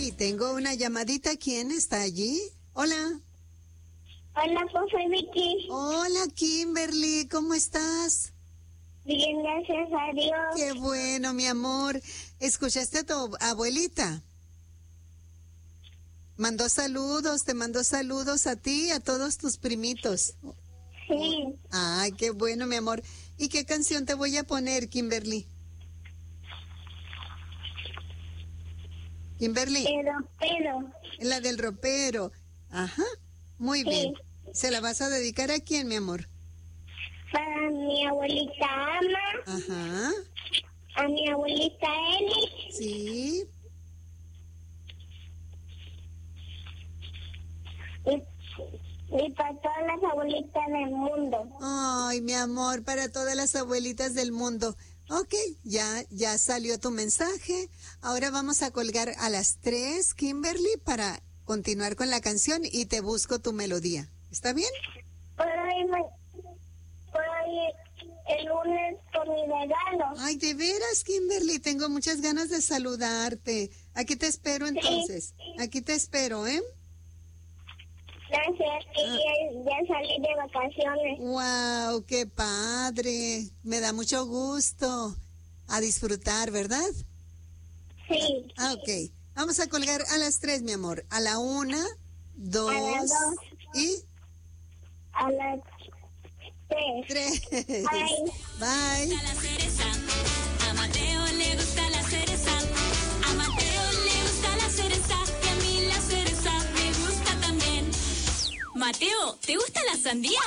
tengo una llamadita. ¿Quién está allí? Hola. Hola, pues soy Vicky. Hola, Kimberly, ¿cómo estás? Bien, gracias a Dios. Qué bueno, mi amor. ¿Escuchaste a tu abuelita? Te mandó saludos a ti y a todos tus primitos. Sí. Ay, qué bueno, mi amor. ¿Y qué canción te voy a poner, Kimberly? Kimberly. Pero. La del ropero. Ajá, muy bien. Sí. ¿Se la vas a dedicar a quién, mi amor? Para mi abuelita Ama. Ajá. A mi abuelita Eli. Sí. Y para todas las abuelitas del mundo. Ay, mi amor, para todas las abuelitas del mundo. Ok, ya salió tu mensaje. Ahora vamos a colgar a las 3, Kimberly, para continuar con la canción y te busco tu melodía. ¿Está bien? Puedo ir el lunes por mi regalo. Ay, de veras, Kimberly, tengo muchas ganas de saludarte. Aquí te espero entonces. Aquí te espero, ¿eh? Gracias, ya salí de vacaciones. Wow, qué padre. Me da mucho gusto. A disfrutar, ¿verdad? Sí. Ok. Vamos a colgar a las 3, mi amor. A la 1, 2 A las 2. y A las 3. 3. Bye. Bye. La cereza. A Mateo le gusta la cereza. A Mateo le gusta la cereza. Y a mí la cereza me gusta también. Mateo, ¿te gusta la sandía?